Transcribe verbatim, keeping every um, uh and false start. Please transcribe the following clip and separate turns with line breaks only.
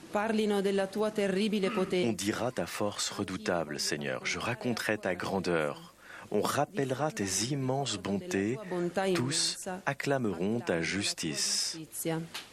On dira ta force redoutable, Seigneur. Je raconterai ta grandeur. On rappellera tes immenses bontés. Tous acclameront ta justice.